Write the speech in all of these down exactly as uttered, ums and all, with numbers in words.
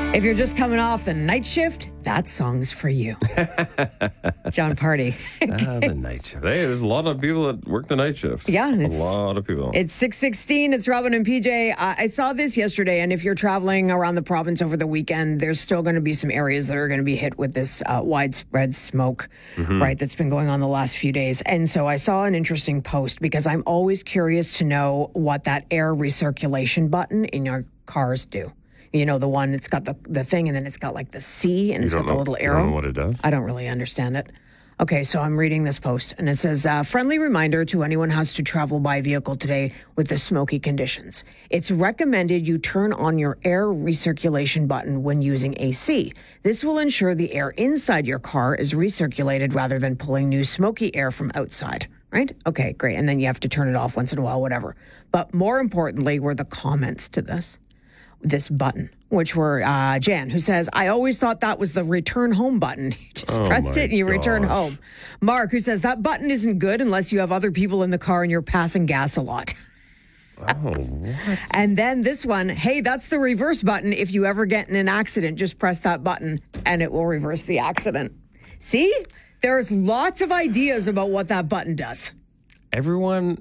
If you're just coming off the night shift, that song's for you. John Party. Ah, the night shift. Hey, there's a lot of people that work the night shift. Yeah. A lot of people. It's six sixteen. It's Robin and P J. Uh, I saw this yesterday, and if you're traveling around the province over the weekend, there's still going to be some areas that are going to be hit with this uh, widespread smoke, mm-hmm. right, that's been going on the last few days. And so I saw an interesting post because I'm always curious to know what that air recirculation button in your cars do. You know, the one that's got the, the thing and then it's got like the C and it's got know, the little arrow. You don't know what it does? I don't really understand it. Okay, so I'm reading this post and it says, uh, friendly reminder to anyone who has to travel by vehicle today with the smoky conditions. It's recommended you turn on your air recirculation button when using A C. This will ensure the air inside your car is recirculated rather than pulling new smoky air from outside. Right? Okay, great. And then you have to turn it off once in a while, whatever. But more importantly were the comments to this. This button, which were uh, Jan, who says, I always thought that was the return home button. You just oh press it and you gosh. return home. Mark, who says that button isn't good unless you have other people in the car and you're passing gas a lot. Oh, what? And then this one, hey, that's the reverse button. If you ever get in an accident, just press that button and it will reverse the accident. See? There's lots of ideas about what that button does. Everyone...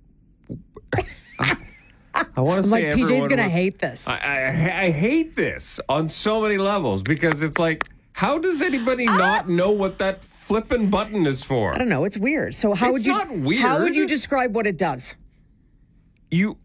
I want to say like, P J's going to would, hate this. I, I, I hate this on so many levels because it's like, how does anybody ah. not know what that flippin' button is for? I don't know. It's weird. So how it's would you? Not weird. How would you describe what it does? You,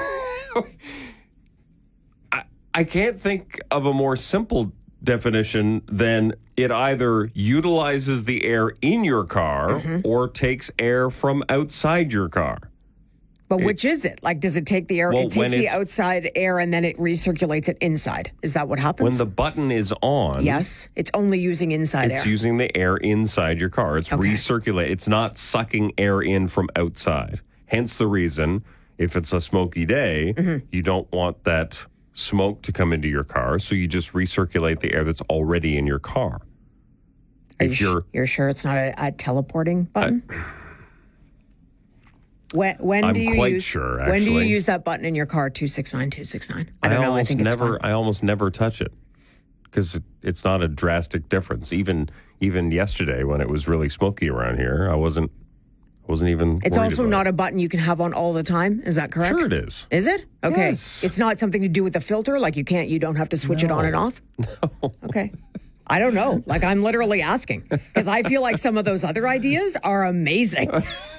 I, I can't think of a more simple definition than it either utilizes the air in your car mm-hmm. or takes air from outside your car. But which is it? Like, does it take the air? Well, it takes the outside air and then it recirculates it inside. Is that what happens? When the button is on. Yes. It's only using inside it's air. It's using the air inside your car. It's okay. recirculate. It's not sucking air in from outside. Hence the reason, if it's a smoky day, mm-hmm. you don't want that smoke to come into your car. So you just recirculate the air that's already in your car. Are if you you're, sh- you're sure it's not a, a teleporting button? I, When, when I'm do you quite use, sure, actually. When do you use that button in your car, two six nine two six nine? I don't I know. Almost I think it's never, fun. I almost never touch it because it, it's not a drastic difference. Even even yesterday when it was really smoky around here, I wasn't I wasn't even It's also about not it. a button you can have on all the time. Is that correct? Sure it is. Is it? Okay. Yes. It's not something to do with the filter? Like you can't, you don't have to switch no. it on and off? No. Okay. I don't know. Like I'm literally asking because I feel like some of those other ideas are amazing.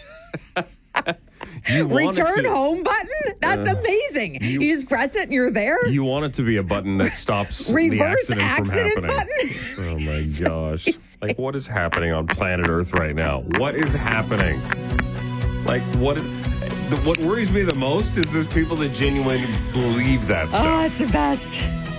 Return to, home button? That's uh, amazing. You, you just press it and you're there? You want it to be a button that stops Reverse the accident, accident from happening. Button? Oh my gosh. Like what is happening on planet Earth right now? What is happening? Like what is... What worries me the most is there's people that genuinely believe that stuff. Oh, it's the best.